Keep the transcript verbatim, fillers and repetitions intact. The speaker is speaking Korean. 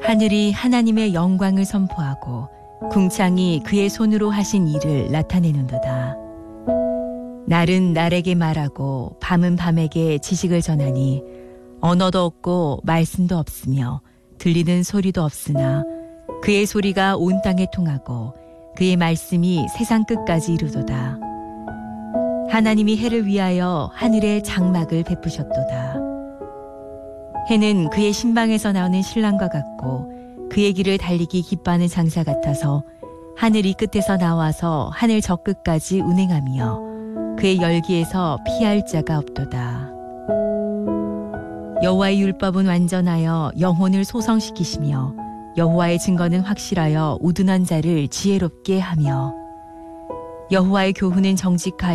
하늘이 하나님의 영광을 선포하고 궁창이 그의 손으로 하신 일을 나타내는도다. 날은 날에게 말하고 밤은 밤에게 지식을 전하니 언어도 없고 말씀도 없으며 들리는 소리도 없으나 그의 소리가 온 땅에 통하고 그의 말씀이 세상 끝까지 이루도다. 하나님이 해를 위하여 하늘에 장막을 베푸셨도다. 해는 그의 신방에서 나오는 신랑과 같고 그의 길을 달리기 기뻐하는 장사 같아서 하늘 이 끝에서 나와서 하늘 저 끝까지 운행하며 그의 열기에서 피할 자가 없도다. 여호와의 율법은 완전하여 영혼을 소성시키시며 여호와의 증거는 확실하여 우둔한 자를 지혜롭게 하며 여호와의 교훈은 정직하여